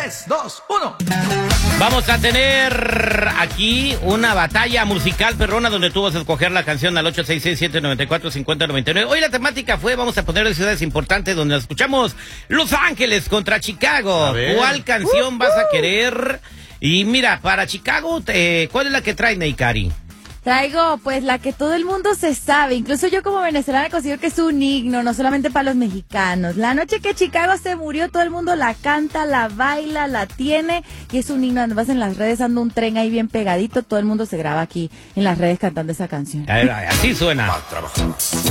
3, 2, 1. Vamos a tener aquí una batalla musical perrona donde tú vas a escoger la canción al 866-794-5099. Hoy la temática fue, vamos a poner ciudades importantes donde escuchamos Los Ángeles contra Chicago. ¿Cuál canción vas a querer? Y mira, para Chicago, ¿cuál es la que trae, Neikari? Traigo, pues, la que todo el mundo se sabe. Incluso yo como venezolana considero que es un himno, no solamente para los mexicanos. La noche que Chicago se murió, todo el mundo la canta, la baila, la tiene. Y es un himno, además en las redes anda un tren ahí bien pegadito. Todo el mundo se graba aquí en las redes cantando esa canción. Así suena.